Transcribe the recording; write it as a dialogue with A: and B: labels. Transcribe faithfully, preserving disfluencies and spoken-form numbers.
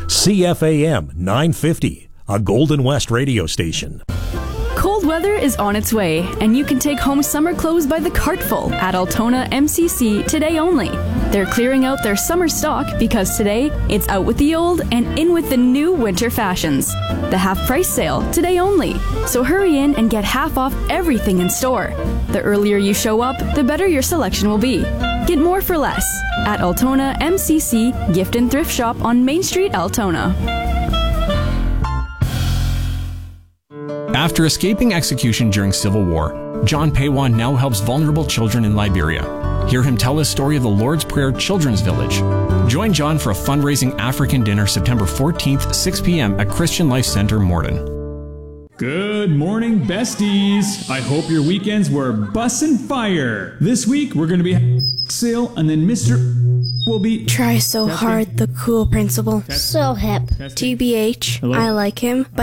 A: C F A M nine fifty, a Golden West radio station.
B: Cold weather is on its way, and you can take home summer clothes by the cartful at Altona M C C today only. They're clearing out their summer stock because today it's out with the old and in with the new winter fashions. The half price sale today only, so hurry in and get half off everything in store. The earlier you show up, the better your selection will be. Get more for less at Altona M C C Gift and Thrift Shop on Main Street, Altona.
C: After escaping execution during Civil War, John Paywan now helps vulnerable children in Liberia. Hear him tell his story of the Lord's Prayer Children's Village. Join John for a fundraising African dinner September fourteenth, six p.m. at Christian Life Center, Morden.
D: Good morning, besties. I hope your weekends were bussin' fire. This week, we're going to be sale, and then Mister will be...
E: Try so
D: testing.
E: hard, the cool principal.
D: Testing.
E: So hip.
D: Testing.
E: T B H,
D: Hello?
E: I like him, but